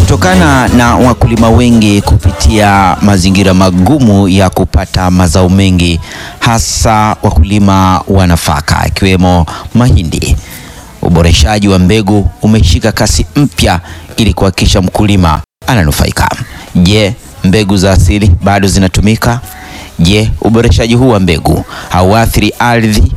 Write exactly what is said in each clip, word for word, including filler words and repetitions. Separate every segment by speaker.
Speaker 1: Kutokana na wakulima wengi kupitia mazingira magumu ya kupata mazao mengi, hasa wakulima wa nafaka ikiwemo mahindi, uboreshaji wa mbegu umeshika kasi mpya ili kuhakikisha mkulima ananufaika. Je, mbegu za asili bado zinatumika? Je, uboreshaji huu wa mbegu hauathiri ardhi?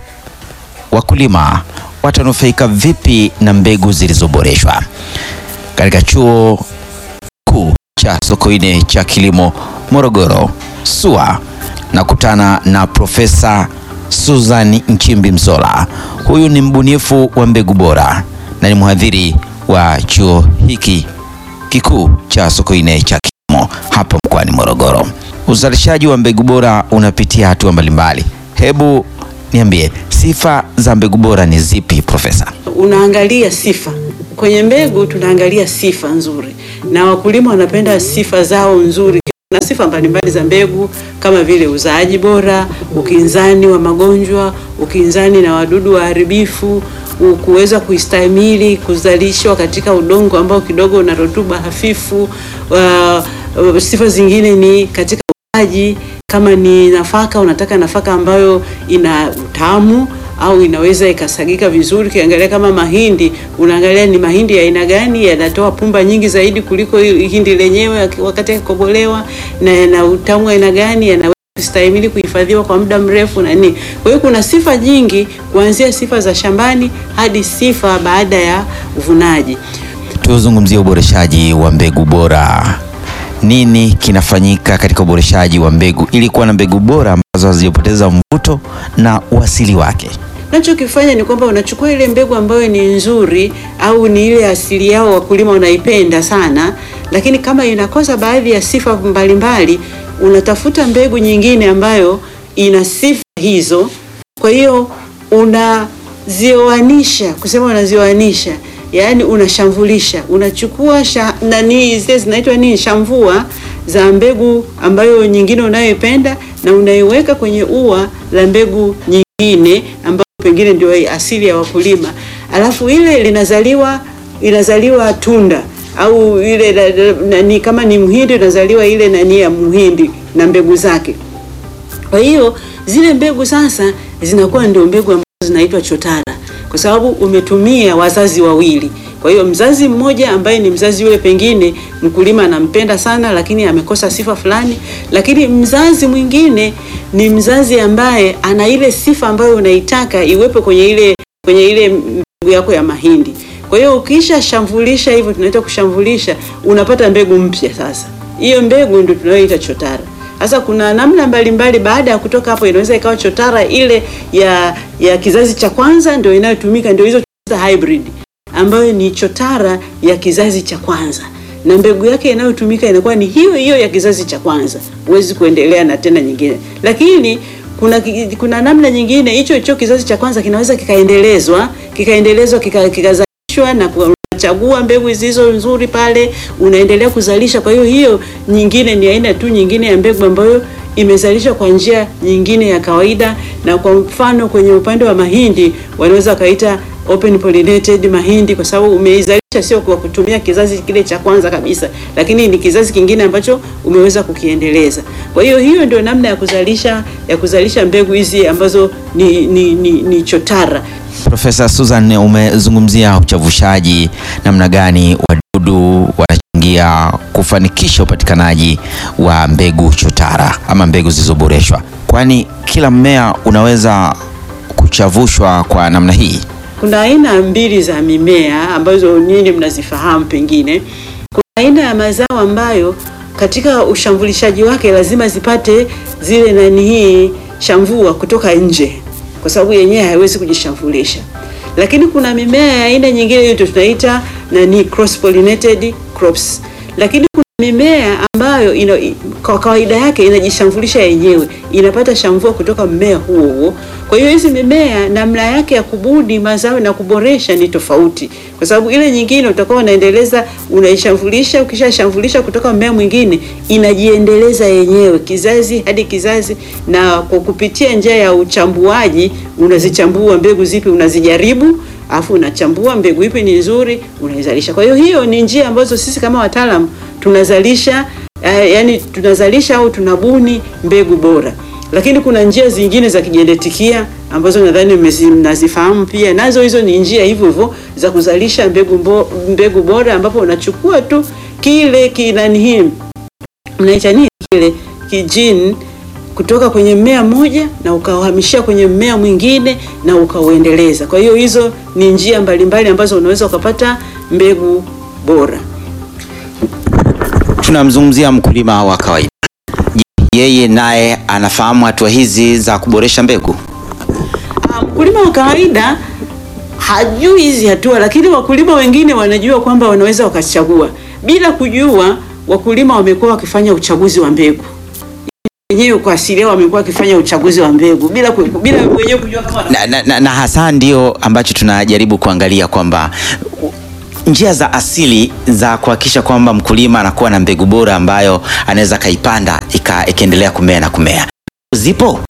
Speaker 1: Wakulima watanufaika vipi na mbegu zilizoboreshwa? Katika chuo kikuu cha Sokoine cha kilimo Morogoro S U A, nakutana na Profesa Susan Nchimbi Msola. Huyu ni mbunifu wa mbegu bora na ni mhadhiri wa chuo hiki kikuu cha Sokoine cha kilimo hapa mkoani Morogoro. Uzalishaji wa mbegu bora unapitia hatua mbalimbali. Hebu niambie, sifa za mbegu bora ni zipi, Profesa?
Speaker 2: Unaangalia sifa. Kwenye mbegu tunaangalia sifa nzuri, na wakulima wanapenda sifa zao nzuri. Na sifa mbalimbali za mbegu kama vile uzaaji bora, ukinzani wa magonjwa, ukinzani na wadudu waharibifu, kuweza kuistahimili kuzalishwa katika udongo ambao kidogo una rutuba hafifu. Uh, sifa zingine ni katika uzaji, kama ni nafaka, unataka nafaka ambayo ina utamu au inaweza ikasagika vizuri. Kiangalia kama mahindi, unaangalia ni mahindi ya aina gani, yanatoa pumba nyingi zaidi kuliko hindi lenyewe wakati kukobolewa, na na utamu aina gani, yanaweza kustahimili kuhifadhiwa kwa muda mrefu na nini. Kwa hiyo kuna sifa nyingi, kuanzia sifa za shambani hadi sifa baada ya uvunaji.
Speaker 1: Tuzungumzie uboreshaji wa mbegu bora. Nini kinafanyika katika uboreshaji wa mbegu ili kuwa na mbegu bora ambazo hazijapoteza mvuto na uasili wake?
Speaker 2: Unachokifanya ni kwamba unachukua ile mbegu ambayo ni nzuri au ni ile asili yao wakulima wanaipenda sana, lakini kama inakosa baadhi ya sifa mbalimbali, unatafuta mbegu nyingine ambayo ina sifa hizo. Kwa hiyo unazioanisha, kusema unazioanisha, yaani unashamvulisha, unachukua sha, nani zile zinaitwa nini, shamvua za mbegu ambayo nyingine unayoipenda, na unaiweka kwenye ua la mbegu nyingine ambayo pengine ndio asili ya wakulima. Alafu ile linazaliwa inazaliwa tunda, au ile nani, kama ni mhindi unazaliwa ile nani ya mhindi na mbegu zake. Kwa hiyo zile mbegu sasa zinakuwa ndio mbegu ambazo zinaitwa chotara, kwa sababu umetumia wazazi wawili. Kwa hiyo mzazi mmoja ambaye ni mzazi yule pengine mkulima anampenda sana, lakini amekosa sifa fulani, lakini mzazi mwingine ni mzazi ambaye ana ile sifa ambayo unaitaka iwepo kwenye ile kwenye ile mbegu yako ya mahindi. Kwa hiyo ukisha shamvulisha hivyo, tunaita kushamvulisha, unapata mbegu mpya sasa. Hiyo mbegu ndio tunayoita chotara. Sasa kuna namna mbalimbali baada ya kutoka hapo, inaweza ikawa chotara ile ya ya kizazi cha kwanza ndio inayotumika, ndio hizo hybrid ambayo ni chotara ya kizazi cha kwanza, na mbegu yake inayotumika inakuwa ni hiyo hiyo ya kizazi cha kwanza. Huwezi kuendelea na tena nyingine. Lakini kuna kuna namna nyingine, hicho hicho kizazi cha kwanza kinaweza kikaendelezwa, kikaendelezwa kikazalishwa kika na kuchagua mbegu zilizo nzuri pale, unaendelea kuzalisha. Kwa hiyo hiyo nyingine ni aina tu nyingine ya mbegu ambayo imezalishwa kwa njia nyingine ya kawaida. Na kwa mfano kwenye upande wa mahindi wanaweza kaita open pollinated mahindi, kwa sababu umeizalisha sio kwa kutumia kizazi kile cha kwanza kabisa, lakini ni kizazi kingine ambacho umeweza kukiendeleza. Kwa hiyo hiyo ndio namna ya kuzalisha ya kuzalisha mbegu hizi ambazo ni ni, ni, ni chotara.
Speaker 1: Profesa Susan, umezungumzia uchavushaji, namna gani wadudu wanachangia kufanikisha upatikanaji wa mbegu chotara ama mbegu zilizoboreshwa. Kwani kila mmea unaweza kuchavushwa kwa namna hii?
Speaker 2: Kuna aina mbili za mimea ambazo nyinyi mnazifahamu pengine. Kuna aina ya mazao ambayo katika ushambulishaji wake lazima zipate zile nani hii shamvua kutoka nje, kwa sababu yenyewe haiwezi kujishambulisha. Lakini kuna mimea ya aina nyingine hiyo tunaita nani cross pollinated crops. Lakini kuna mimea ambayo ambayo ina, kwa kawaida yake inajishambulisha yenyewe, inapata shamvua kutoka mmea huo huo. Kwa hiyo hizi mimea namna yake ya kubudi mazao na kuboresha ni tofauti, kwa sababu ile nyingine utakuwa unaendeleza, unaishambulisha, ukishashambulisha kutoka mmea mwingine inajiendeleza yenyewe kizazi hadi kizazi, na kwa kupitia njia ya uchambuaji unazichambua mbegu zipi unazijaribu, afu unachambua mbegu ipi ni nzuri unaizalisha. Kwa hiyo hiyo ni njia ambazo sisi kama wataalamu tunazalisha, uh, yani tunazalisha au tunabuni mbegu bora. Lakini kuna njia zingine za kijenetikia ambazo nadhani mnazifahamu pia, nazo hizo ni njia hivyo hivyo za kuzalisha mbegu mbo, mbegu bora, ambapo unachukua tu kile kinani hii mnaita nini kile kijini kutoka kwenye mmea mmoja na ukahamishia kwenye mmea mwingine na ukauendeleza. Kwa hiyo hizo ni njia mbalimbali ambazo unaweza ukapata mbegu bora.
Speaker 1: Tunamzungumzia mkulima wa kawaida. Yeye naye anafahamu hatua hizi za kuboresha mbegu?
Speaker 2: Mkulima wa kawaida hajui hizi hatua, lakini wakulima wengine wanajua kwamba wanaweza wakachagua. Bila kujua, wakulima wamekuwa wakifanya uchaguzi wa mbegu. Wenyewe kwa asili yao wamekuwa wakifanya uchaguzi wa mbegu bila bila wenyewe kujua kama
Speaker 1: na, na, na, na hasa ndio ambacho tunajaribu kuangalia kwamba njia za asili za kuhakikisha kwamba mkulima anakuwa na mbegu bora ambayo anaweza kaipanda ikaendelea kumea na kumea. Zipo?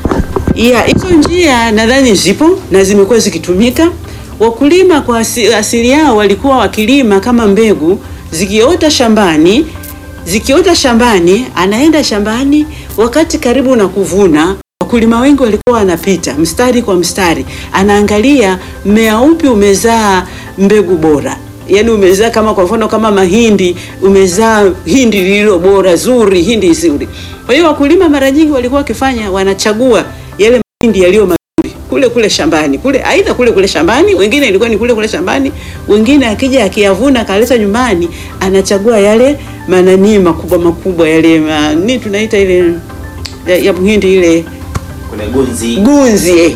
Speaker 2: Yeah, hizo njia nadhani zipo na zimekuwa zikitumika. Wakulima kwa asili, asili yao walikuwa wakilima kama mbegu zikiota shambani, zikiota shambani, anaenda shambani wakati karibu na kuvuna. Wakulima wengi walikuwa wanapita mstari kwa mstari, anaangalia mmea upi umezaa mbegu bora. Yaani umezaa kama kwa mfano kama mahindi, umezaa hindi lililo bora zuri, hindi zuri. Kwa hiyo wakulima mara nyingi walikuwa wakifanya, wanachagua yale mahindi yaliyo mazuri kule kule shambani, kule aidha kule kule shambani, wengine ilikuwa ni kule kule shambani, wengine akija akiyavuna kaleta nyumbani, anachagua yale manani makubwa makubwa yale ma, ni tunaita ile ya, ya mahindi ile
Speaker 1: kuna gunzi
Speaker 2: gunzi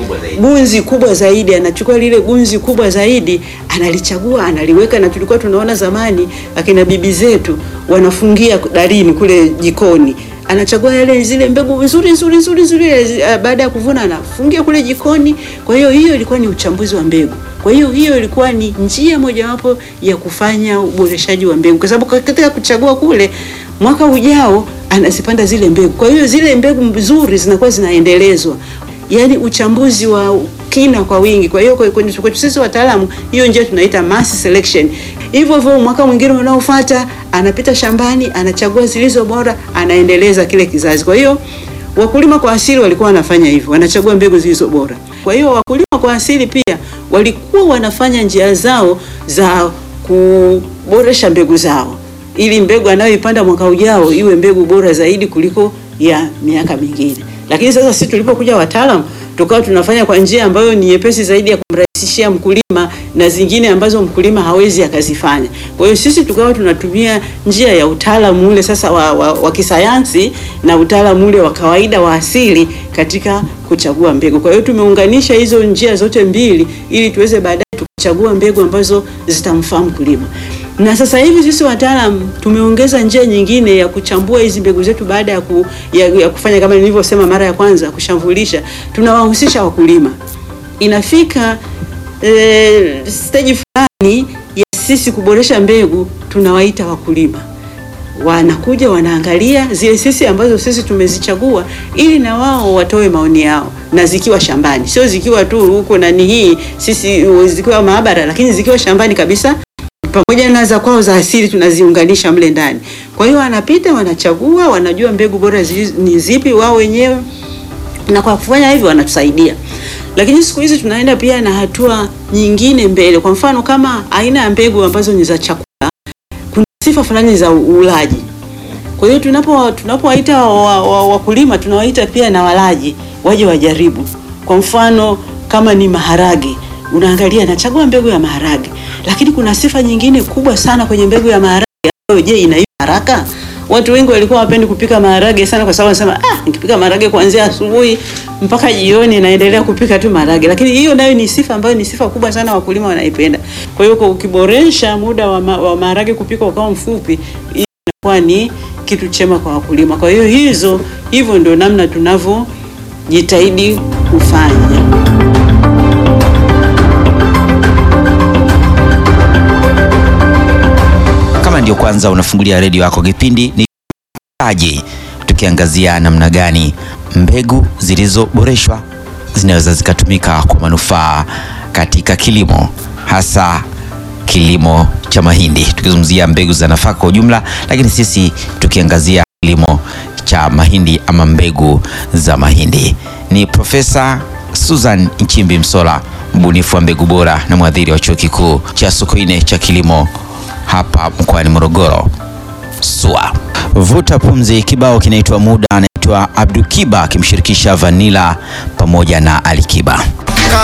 Speaker 2: gunzi kubwa zaidi, anachukua lile gunzi kubwa zaidi, analichagua, analiweka. Na tulikuwa tunaona zamani akina bibi zetu wanafungia darini kule jikoni, anachagua yale zile mbegu nzuri nzuri nzuri nzuri, baada ya kuvuna anafungia kule jikoni. Kwa hiyo hiyo ilikuwa ni uchambuzi wa mbegu. Kwa hiyo hiyo ilikuwa ni njia mojawapo ya kufanya uboreshaji wa mbegu, kwa sababu katika kuchagua kule, mwaka ujao anazipanda zile mbegu. Kwa hiyo zile mbegu nzuri zinakuwa zinaendelezwa, yaani uchambuzi wa kina kwa wingi. Kwa hiyo kwenye sisi wataalamu hiyo njia tunaita mass selection. Hivyo hivyo mwaka mwingine unaofuata anapita shambani, anachagua zilizo bora, anaendeleza kile kizazi. Kwa hiyo wakulima kwa asili walikuwa wanafanya hivyo, wanachagua mbegu zilizo bora. Kwa hiyo wakulima kwa asili pia walikuwa wanafanya njia zao za kuboresha mbegu zao, ili mbegu anayoipanda mwaka ujao iwe mbegu bora zaidi kuliko ya miaka mingine. Lakini sasa sisi tulipokuja wataalamu, tukawa tunafanya kwa njia ambayo ni nyepesi zaidi ya kumrahisishia mkulima na zingine ambazo mkulima hawezi akazifanya. Kwa hiyo sisi tukawa tunatumia njia ya utaalamu ule sasa wa, wa, wa kisayansi na utaalamu ule wa kawaida wa asili katika kuchagua mbegu. Kwa hiyo tumeunganisha hizo njia zote mbili ili tuweze baadaye kuchagua mbegu ambazo zitamfaa mkulima. Na sasa hivi sisi wataalamu tumeongeza njia nyingine ya kuchambua hizi mbegu zetu baada ya, ku, ya, ya kufanya kama nilivyosema mara ya kwanza, kushambulisha. Tunawahusisha wakulima. Inafika e, stage fulani ya sisi kuboresha mbegu, tunawaita wakulima. Wanakuja wanaangalia zile sisi ambazo sisi tumezichagua, ili na wao watoe maoni yao, na zikiwa shambani, sio zikiwa tu huko nani hii sisi zikiwa maabara, lakini zikiwa shambani kabisa, pamoja na za kwao za asili tunaziunganisha mle ndani. Kwa hiyo wanapita, wanachagua, wanajua mbegu bora zi, ni zipi wao wenyewe, na kwa kufanya hivyo wanatusaidia. Lakini siku hizi tunaenda pia na hatua nyingine mbele. Kwa mfano kama aina ya mbegu ambazo ni za chakula, kuna sifa fulani za ulaji. Kwa hiyo tunapo tunapowaita wakulima wa, wa tunawaita pia na walaji waje wajaribu. Kwa mfano kama ni maharage, unaangalia nachagua mbegu ya maharage, lakini kuna sifa nyingine kubwa sana kwenye mbegu ya maharage ambayo je, inaiva haraka? Watu wengi walikuwa wapendi kupika maharage sana kwa sababu wanasema ah, nikipika maharage kuanzia asubuhi mpaka jioni naendelea kupika tu maharage. Lakini hiyo nayo ni sifa ambayo ni sifa kubwa sana wakulima wanaipenda. Kwa hiyo ukiboresha muda wa, ma, wa maharage kupika ukawa mfupi, kwa ni kitu chema kwa wakulima. Kwa hiyo hizo hivyo ndio namna tunavyojitahidi kufanya.
Speaker 1: Kama ndio kwanza unafungulia redio yako, kipindi ni aje, tukiangazia namna gani mbegu zilizoboreshwa zinaweza zikatumika kwa manufaa katika kilimo, hasa kilimo cha mahindi. Tukizungumzia mbegu za nafaka kwa ujumla, lakini sisi tukiangazia kilimo cha mahindi ama mbegu za mahindi. Ni Profesa Susan Nchimbi Msola, mbunifu wa mbegu bora na mwadhiri wa chuo kikuu cha Sokoine cha kilimo hapa mkoani Morogoro, S U A. Vuta pumzi, kibao kinaitwa Muda, anaitwa Abdul Kiba akimshirikisha Vanilla pamoja na Ali Kiba.